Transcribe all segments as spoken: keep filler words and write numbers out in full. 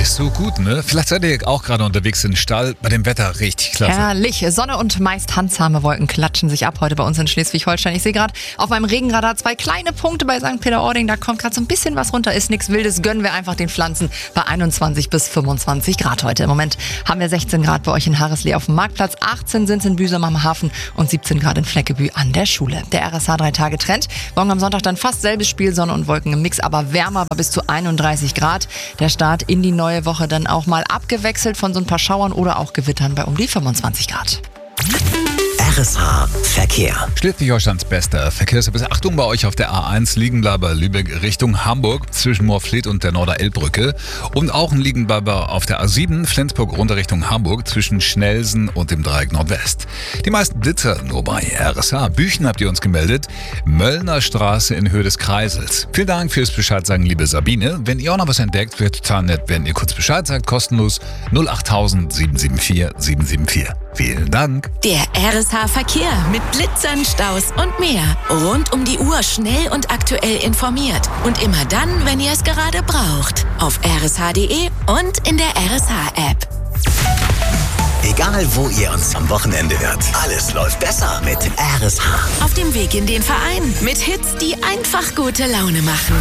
ist so gut, ne? Vielleicht seid ihr auch gerade unterwegs in den Stall. Bei dem Wetter richtig klasse. Herrlich. Sonne und meist handzahme Wolken klatschen sich ab heute bei uns in Schleswig-Holstein. Ich sehe gerade auf meinem Regenradar zwei kleine Punkte bei Sankt Peter-Ording. Da kommt gerade so ein bisschen was runter. Ist nichts Wildes. Gönnen wir einfach den Pflanzen bei einundzwanzig bis fünfundzwanzig Grad heute. Im Moment haben wir sechzehn Grad bei euch in Harreslee auf dem Marktplatz. achtzehn sind es in Büsum am Hafen und siebzehn Grad in Fleckebü an der Schule. Der R S H drei Tage Trend. Morgen am Sonntag dann fast selbes Spiel, Sonne und Wolken im Mix, aber wärmer bis zu einunddreißig Grad. Der Start in die neue Woche dann auch mal abgewechselt von so ein paar Schauern oder auch Gewittern bei um die fünfundzwanzig Grad. R S H Verkehr. Schleswig-Holsteins bester Verkehrsservice. Achtung bei euch auf der A eins Liegenbleiber Lübeck Richtung Hamburg zwischen Moorfleet und der Norder-Elb-Brücke. Und auch ein Liegenbleiber auf der A sieben Flensburg runter Richtung Hamburg zwischen Schnelsen und dem Dreieck Nordwest. Die meisten Blitzer nur bei R S H. Büchen habt ihr uns gemeldet. Möllner Straße in Höhe des Kreisels. Vielen Dank fürs Bescheid sagen, liebe Sabine. Wenn ihr auch noch was entdeckt, wäre total nett, wenn ihr kurz Bescheid sagt. Kostenlos null acht null sieben sieben vier sieben sieben vier. Vielen Dank. Der R S H Verkehr mit Blitzern, Staus und mehr. Rund um die Uhr schnell und aktuell informiert. Und immer dann, wenn ihr es gerade braucht. Auf r s h punkt d e und in der R S H-App. Egal, wo ihr uns am Wochenende hört, alles läuft besser mit R S H. Auf dem Weg in den Verein mit Hits, die einfach gute Laune machen.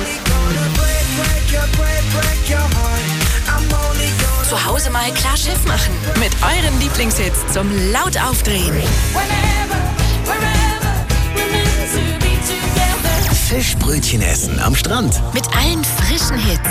Zu Hause mal klar Schiff machen. Mit euren Lieblingshits zum laut aufdrehen. Fischbrötchen essen am Strand. Mit allen frischen Hits.